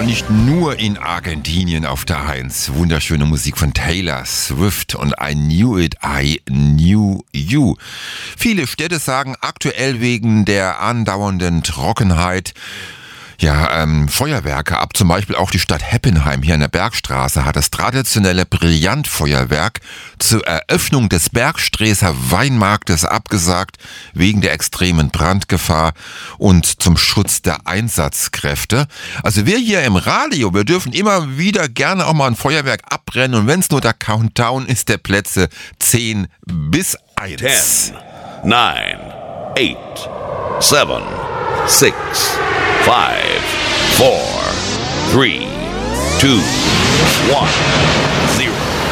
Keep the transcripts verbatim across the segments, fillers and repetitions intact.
nicht nur in Argentinien auf der Eins. Wunderschöne Musik von Taylor Swift und I Knew It, I Knew You. Viele Städte sagen aktuell wegen der andauernden Trockenheit, ja, ähm, Feuerwerke ab. Zum Beispiel auch die Stadt Heppenheim hier an der Bergstraße hat das traditionelle Brillantfeuerwerk zur Eröffnung des Bergsträßer Weinmarktes abgesagt, wegen der extremen Brandgefahr und zum Schutz der Einsatzkräfte. Also wir hier im Radio, wir dürfen immer wieder gerne auch mal ein Feuerwerk abbrennen und wenn es nur der Countdown ist, der Plätze zehn bis eins. ten, nine, eight, seven, six, five, four, three, two, one, zero.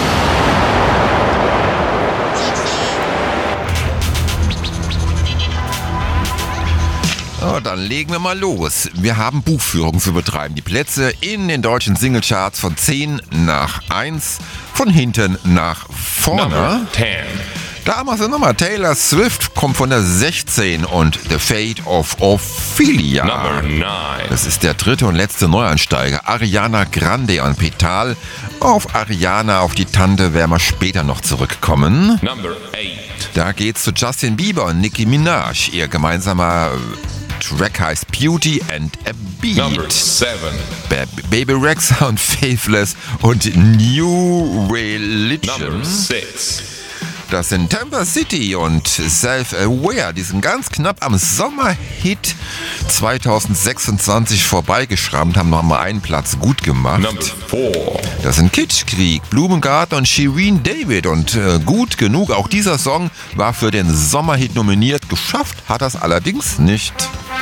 Oh, dann legen wir mal los. Wir haben Buchführung zu betreiben. Die Plätze in den deutschen Singlecharts von zehn nach eins, von hinten nach vorne. ten. Da machen wir nochmal. Taylor Swift kommt von der sechzehn und The Fate of Ophelia. Number nine. Das ist der dritte und letzte Neuansteiger. Ariana Grande und Petal. Auf Ariana, auf die Tante werden wir später noch zurückkommen. Number eight. Da geht's zu Justin Bieber und Nicki Minaj. Ihr gemeinsamer Track heißt Beauty and a Beat. Number seven. Ba- Baby Rexha und Faithless und New Religion. Number six. Das sind Tampa City und Self-Aware. Die sind ganz knapp am Sommerhit zwanzig sechsundzwanzig vorbeigeschrammt, haben noch mal einen Platz gut gemacht. Number four. Das sind Kitschkrieg, Blumengarten und Shireen David. Und äh, gut genug, auch dieser Song war für den Sommerhit nominiert. Geschafft hat das allerdings nicht.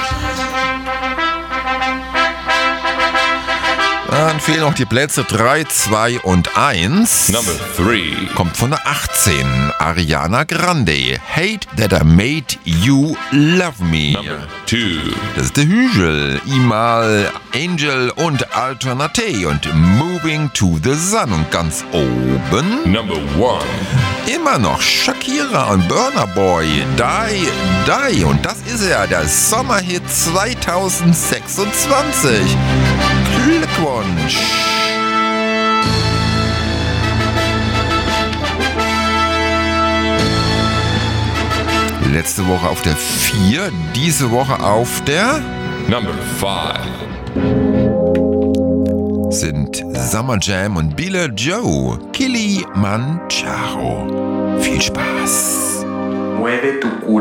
Dann fehlen noch die Plätze drei, zwei und eins. Number three. Kommt von der achtzehn. Ariana Grande. Hate that I made you love me. Number two. Das ist der Hügel. Imal, Angel und Alternate und Moving to the Sun. Und ganz oben Number one. immer noch Shakira und Burna Boy. Die, Die. Und das ist er, der Sommerhit zwanzig sechsundzwanzig. Glückwunsch! Letzte Woche auf der vier, diese Woche auf der Number five. sind Summer Jam und Billie Joe. Kilimanjaro. Viel Spaß! Mueve tu culo.